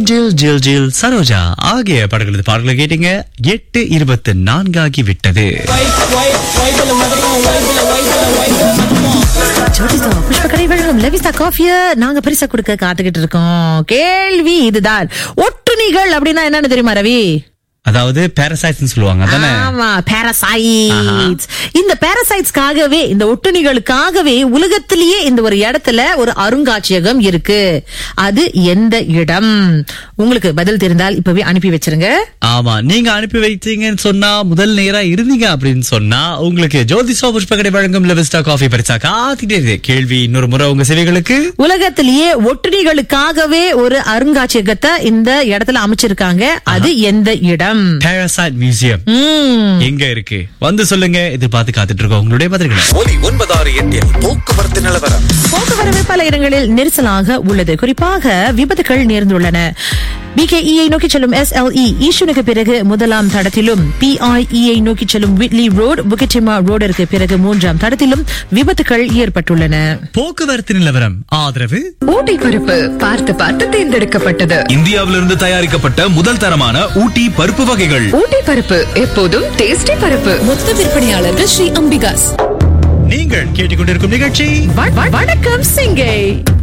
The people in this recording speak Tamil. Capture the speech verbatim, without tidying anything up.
ஜில் ஜில் ஜில் சரோஜா ஆகிய படங்களது பாடல்களை கேட்டீங்க. எட்டு இருபத்தி நான்கு ஆகி விட்டது. நாங்க பரிசா கொடுக்க காத்துக்கிட்டு இருக்கோம். கேள்வி இதுதான், ஒட்டுணிகள் அப்படின்னா என்னன்னு தெரியுமா ரவி? அதாவது பாரசைட்ஸ் சொல்லுவாங்க அதானே? ஆமா, பாரசைட்ஸ். இந்த பாரசைட்ஸ்க்காகவே, இந்த ஒட்டுணிகளுக்காகவே உலகத்திலேயே இந்த ஒரு இடத்துல ஒரு அருங்காட்சியகம் இருக்கு. அது எந்த இடம்? உங்களுக்கு பதில் தெரிந்தால் இப்பவே அனுப்பி வச்சிருங்க. ஆமா, நீங்க அனுப்பி வைத்தீங்கன்னு சொன்னா, முதல் நேரா இருந்தீங்க அப்படின்னு சொன்னா உங்களுக்கு ஜோதிஷா புஷ்பகடை வழங்கும் லெவிஸ்டா காஃபி பரிசா காத்திட்டே இருக்கு. கேள்வி இன்னொரு முறை உங்க செவிகளுக்கு. உலகத்திலேயே ஒட்டுணிகளுக்காகவே ஒரு அருங்காட்சியகத்தை இந்த இடத்துல அமைச்சிருக்காங்க. அது எந்த இடம்? பாரசைட் மியூசியம் எங்க இருக்கு? வந்து சொல்லுங்க. எதிர்பார்த்து காத்துட்டு இருக்கோம் உங்களுடைய பதில்களை. ஒலி ஒன்பது ஆறு எட்டில் போக்குவரத்து நிலவரம். போக்குவரத்து பல இடங்களில் நெரிசலாக உள்ளது. குறிப்பாக விபத்துகள் நேர்ந்துள்ளன. பிகேஇ நோக்கி செல்லும் எஸ்எல்இ ஈஷுனுக்கு பிறகு முதலாம் தடத்திலும், பிஐஇ நோக்கி செல்லும் விட்லி ரோடு புகிட்டிமா ரோடிற்கு பிறகு மூன்றாம் தடத்திலும் விபத்துகள் ஏற்பட்டுள்ளன. போக்குவரத்து நிலவரம் ஆதரவு ஊட்டி பருப்பு பார்த்து பார்த்து தேர்ந்தெடுக்கப்பட்டது. இந்தியாவிலிருந்து தயாரிக்கப்பட்ட முதல் தரமான ஊட்டி பருப்பு வகைகள். ஊட்டி பருப்பு எப்போதும் டேஸ்டி பருப்பு. மொத்த விற்பனையாளர்கள் ஸ்ரீ அம்பிகாஸ். நீங்கள் கேட்டுக்கொண்டிருக்கும் நிகழ்ச்சி வணக்கம் சிங்கை.